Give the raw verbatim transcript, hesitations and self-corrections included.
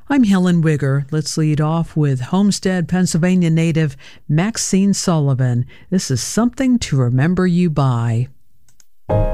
I'm Helen Wigger. Let's lead off with Homestead, Pennsylvania native Maxine Sullivan. This is Something to Remember You By.